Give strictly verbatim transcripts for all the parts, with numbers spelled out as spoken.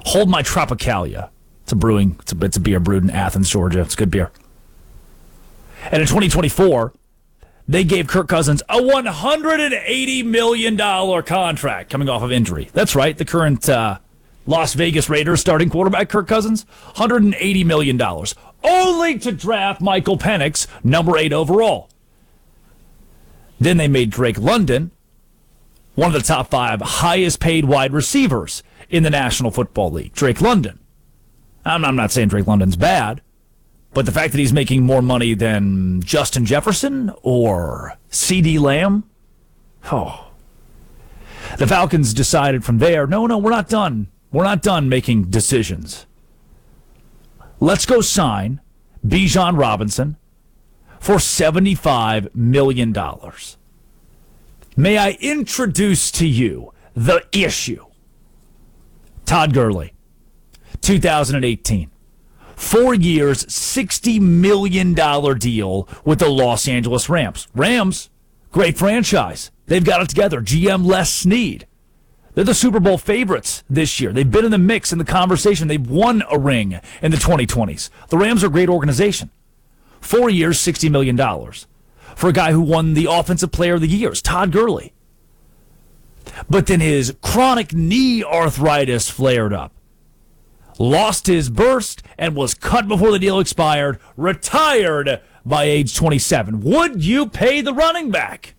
Hold My Tropicalia. It's a brewing. It's a, it's a beer brewed in Athens, Georgia. It's good beer. And in twenty twenty-four, they gave Kirk Cousins a one hundred eighty million dollars contract coming off of injury. That's right. The current uh, Las Vegas Raiders starting quarterback, Kirk Cousins, one hundred eighty million dollars. Only to draft Michael Penix, number eight overall. Then they made Drake London one of the top five highest paid wide receivers in the National Football League. Drake London. I'm, I'm not saying Drake London's bad, but the fact that he's making more money than Justin Jefferson or CeeDee Lamb, oh. The Falcons decided from there, no, no, we're not done. We're not done making decisions. Let's go sign Bijan Robinson for seventy-five million dollars. May I introduce to you the issue? Todd Gurley, two thousand eighteen. Four years, sixty million dollars deal with the Los Angeles Rams. Rams, great franchise. They've got it together. G M Les Snead. They're the Super Bowl favorites this year. They've been in the mix, in the conversation. They've won a ring in the twenty twenties. The Rams are a great organization. Four years, sixty million dollars. For a guy who won the Offensive Player of the Year, Todd Gurley. But then his chronic knee arthritis flared up. Lost his burst and was cut before the deal expired, retired by age twenty-seven. Would you pay the running back?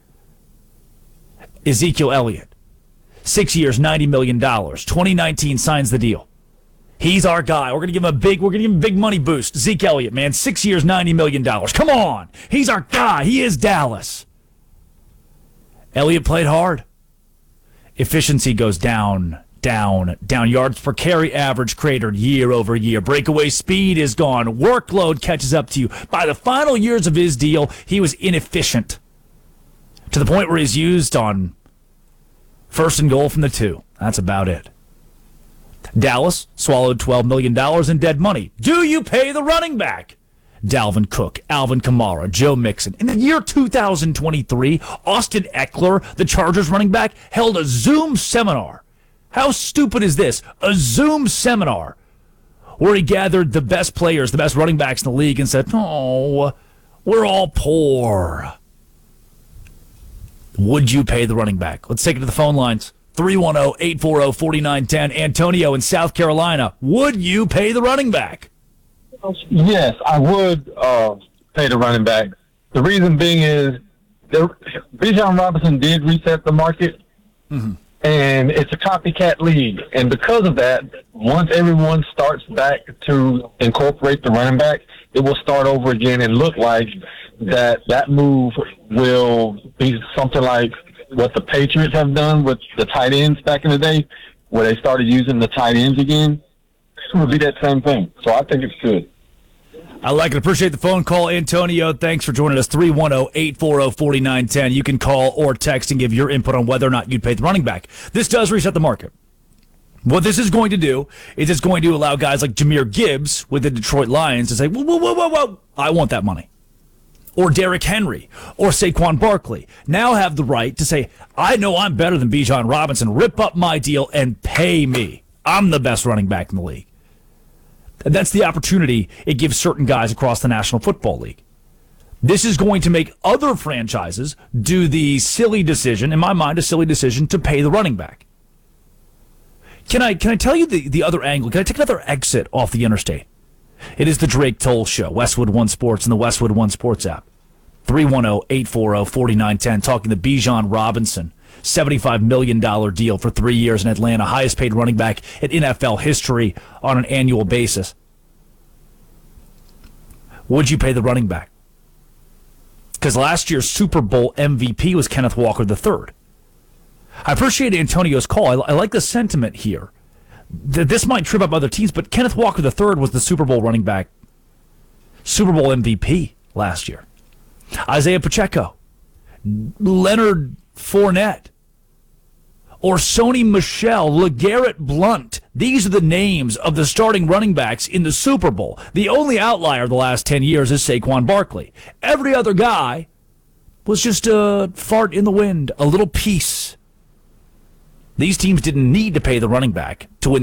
Ezekiel Elliott, six years, ninety million dollars. twenty nineteen signs the deal. He's our guy. We're gonna give him a big. We're gonna give him a big money boost. Zeke Elliott, man, six years, ninety million dollars. Come on, he's our guy. He is Dallas. Elliott played hard. Efficiency goes down, down, down. Yards per carry average cratered year over year. Breakaway speed is gone. Workload catches up to you. By the final years of his deal, he was inefficient to the point where he's used on first and goal from the two. That's about it. Dallas swallowed twelve million dollars in dead money. Do you pay the running back? Dalvin Cook, Alvin Kamara, Joe Mixon. In the year two thousand twenty-three, Austin Eckler, the Chargers running back, held a Zoom seminar. How stupid is this? A Zoom seminar where he gathered the best players, the best running backs in the league and said, oh, we're all poor. Would you pay the running back? Let's take it to the phone lines. three one zero, eight four zero, four nine one zero. Antonio in South Carolina. Would you pay the running back? Yes, I would uh, pay the running back. The reason being is Bijan Robinson did reset the market, mm-hmm. and it's a copycat league. And because of that, once everyone starts back to incorporate the running back, it will start over again and look like that that move will be something like what the Patriots have done with the tight ends back in the day, where they started using the tight ends again. It will be that same thing. So I think it's good. I like it. Appreciate the phone call, Antonio. Thanks for joining us. three one zero, eight four zero, four nine one zero. You can call or text and give your input on whether or not you'd pay the running back. This does reset the market. What this is going to do is it's going to allow guys like Jahmyr Gibbs with the Detroit Lions to say, whoa, whoa, whoa, whoa, whoa, I want that money. Or Derrick Henry, or Saquon Barkley, now have the right to say, I know I'm better than Bijan Robinson. Rip up my deal and pay me. I'm the best running back in the league. And that's the opportunity it gives certain guys across the National Football League. This is going to make other franchises do the silly decision, in my mind, a silly decision to pay the running back. Can I can I tell you the, the other angle? Can I take another exit off the interstate? It is the Drake Toll Show, Westwood One Sports and the Westwood One Sports app. three one zero, eight four zero, four nine one zero, talking to Bijan Robinson. seventy-five million dollars deal for three years in Atlanta, highest paid running back in N F L history on an annual basis. Would you pay the running back? Because last year's Super Bowl M V P was Kenneth Walker the third. I appreciate Antonio's call. I, I like the sentiment here. That this might trip up other teams, but Kenneth Walker the third was the Super Bowl running back, Super Bowl M V P last year. Isaiah Pacheco, Leonard Fournette, or Sony Michel, LeGarrette Blount. These are the names of the starting running backs in the Super Bowl. The only outlier the last ten years is Saquon Barkley. Every other guy was just a fart in the wind, a little piece. These teams didn't need to pay the running back to win